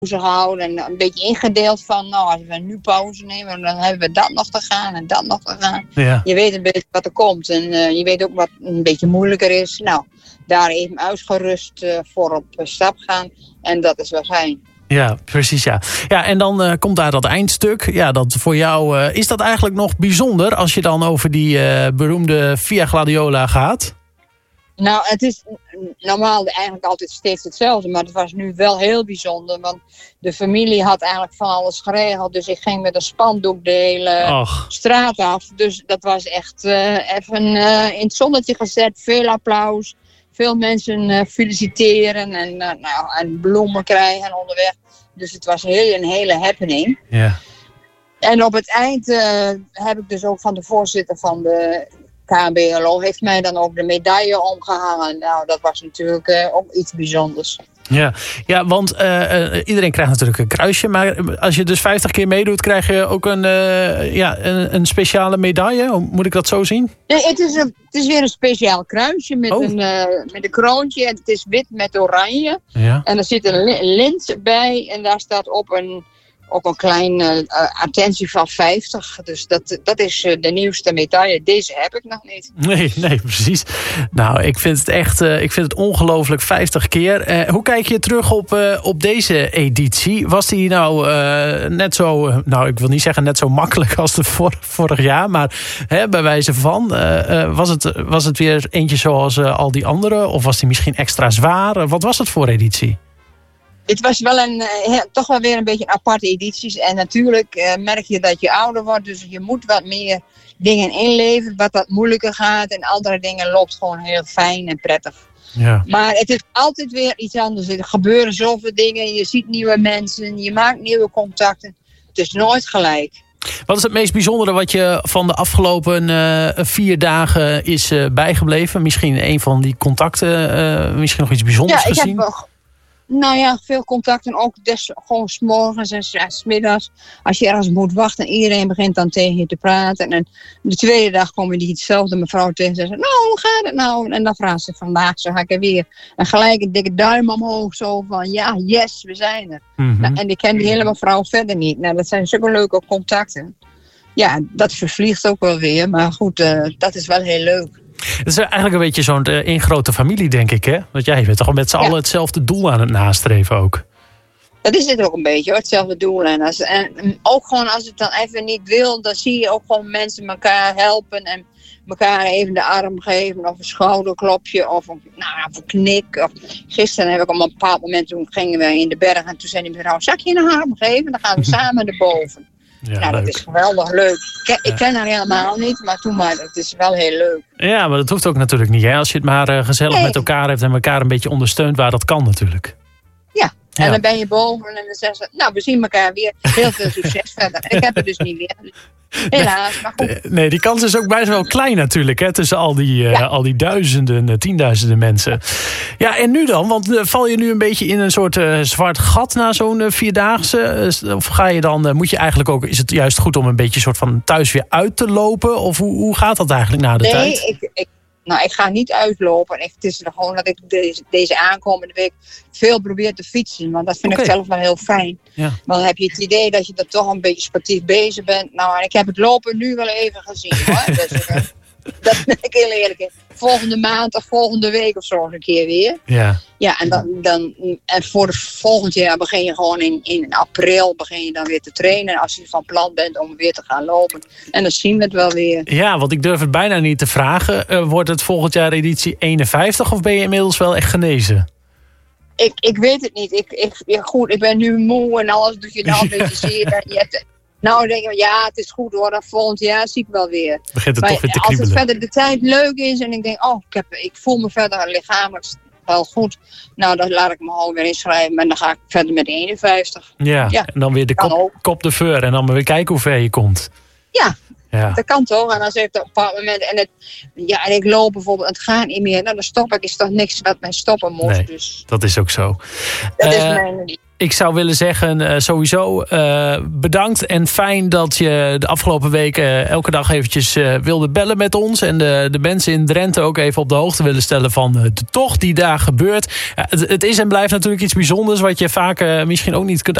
gehouden en een beetje ingedeeld van, nou, als we nu pauze nemen, dan hebben we dat nog te gaan en dat nog te gaan. Ja. Je weet een beetje wat er komt en je weet ook wat een beetje moeilijker is. Nou, daar even uitgerust voor op stap gaan en dat is wel fijn. Ja, precies, ja. Ja, en dan komt daar dat eindstuk. Ja, dat voor jou, is dat eigenlijk nog bijzonder als je dan over die beroemde Via Gladiola gaat? Nou, het is normaal eigenlijk altijd steeds hetzelfde, maar het was nu wel heel bijzonder, want de familie had eigenlijk van alles geregeld, dus ik ging met een spandoek de hele straat af. Dus dat was echt even in het zonnetje gezet, veel applaus, veel mensen feliciteren en bloemen krijgen onderweg. Dus het was een hele happening. Ja. En op het eind heb ik dus ook van de voorzitter van de KBLO heeft mij dan ook de medaille omgehangen. Nou, dat was natuurlijk ook iets bijzonders. Ja, want iedereen krijgt natuurlijk een kruisje. Maar als je dus 50 keer meedoet, krijg je ook een speciale medaille. Moet ik dat zo zien? Nee, het is weer een speciaal kruisje met een kroontje. En het is wit met oranje. Ja. En er zit een lint bij. En daar staat op ook een klein attentie van 50. Dus dat is de nieuwste medaille. Deze heb ik nog niet. Nee, precies. Nou, ik vind het echt ik vind het ongelooflijk 50 keer. Hoe kijk je terug op deze editie? Was die nou net zo, nou ik wil niet zeggen net zo makkelijk als de vorig jaar, maar bij wijze van, was het weer eentje zoals al die andere? Of was die misschien extra zwaar? Wat was het voor editie? Het was wel toch wel weer een beetje een aparte edities. En natuurlijk merk je dat je ouder wordt. Dus je moet wat meer dingen inleveren. Wat moeilijker gaat. En andere dingen loopt gewoon heel fijn en prettig. Ja. Maar het is altijd weer iets anders. Er gebeuren zoveel dingen. Je ziet nieuwe mensen. Je maakt nieuwe contacten. Het is nooit gelijk. Wat is het meest bijzondere wat je van de afgelopen 4 dagen is bijgebleven? Misschien een van die contacten. Misschien nog iets bijzonders gezien? Ja, veel contacten, ook gewoon 's morgens en 's middags. Als je ergens moet wachten en iedereen begint dan tegen je te praten. En de tweede dag komen die hetzelfde mevrouw tegen en zeggen, nou, hoe gaat het nou? En dan vraagt ze, vandaag zo ga ik er weer. En gelijk een dikke duim omhoog, zo van, ja, yes, we zijn er. Mm-hmm. Nou, en ik ken die hele mevrouw verder niet. Nou, dat zijn zulke leuke contacten. Ja, dat vervliegt ook wel weer, maar goed, dat is wel heel leuk. Het is eigenlijk een beetje zo'n één grote familie, denk ik, hè? Want jij bent toch met z'n allen hetzelfde doel aan het nastreven ook. Dat is het ook een beetje, hoor, hetzelfde doel. En ook gewoon als het dan even niet wil, dan zie je ook gewoon mensen elkaar helpen en elkaar even de arm geven of een schouderklopje of een knik. Gisteren heb ik op een bepaald moment, toen gingen we in de berg en toen zei die mevrouw, zal ik je een arm geven? Dan gaan we samen erboven. Ja, nou, dat is geweldig leuk. Ik ken haar helemaal niet, maar het is wel heel leuk. Ja, maar dat hoeft ook natuurlijk niet. Hè? Als je het maar gezellig met elkaar hebt en elkaar een beetje ondersteunt waar dat kan natuurlijk. Ja, en dan ben je boven en dan zeggen ze, nou, we zien elkaar weer. Heel veel succes verder. Ik heb het dus niet weer. Helaas, maar goed. Nee, die kans is ook best wel klein natuurlijk, hè, tussen al die duizenden, 10.000 mensen. Ja, en nu dan? Want val je nu een beetje in een soort zwart gat na zo'n 4-daagse? Of ga je dan, moet je eigenlijk ook, is het juist goed om een beetje soort van thuis weer uit te lopen? Of hoe gaat dat eigenlijk na de tijd? Nee, ik ga niet uitlopen. Het is er gewoon dat ik deze aankomende week veel probeer te fietsen. Want dat vind ik zelf wel heel fijn. Ja. Want dan heb je het idee dat je er toch een beetje sportief bezig bent. Nou, en ik heb het lopen nu wel even gezien, hoor. Dus, dat ben ik heel eerlijk. Volgende maand of volgende week of zo een keer weer. Ja. Ja, en voor het volgend jaar begin je gewoon in april begin je dan weer te trainen. Als je van plan bent om weer te gaan lopen. En dan zien we het wel weer. Ja, want ik durf het bijna niet te vragen. Wordt het volgend jaar editie 51 of ben je inmiddels wel echt genezen? Ik weet het niet. Ik ben nu moe en alles doet je nou een beetje zeer. Nou, denk ik, ja, het is goed hoor. Volgend jaar zie ik wel weer. Begint het toch weer te kriebelen. Als het verder de tijd leuk is en ik denk, ik voel me verder lichamelijk wel goed. Nou, dan laat ik me gewoon weer inschrijven en dan ga ik verder met 51. Ja, en dan weer de kop de veur en dan weer kijken hoe ver je komt. Ja, dat kan toch. En dan zeg ik op een bepaald moment, en ik loop bijvoorbeeld, het gaat niet meer. Nou, dan stop ik, is toch niks wat mij stoppen moet. Nee, dus. Dat is ook zo. Dat is mijn... ik zou willen zeggen, sowieso bedankt en fijn dat je de afgelopen weken elke dag eventjes wilde bellen met ons. En de mensen in Drenthe ook even op de hoogte willen stellen van de tocht die daar gebeurt. Het is en blijft natuurlijk iets bijzonders wat je vaak misschien ook niet kunt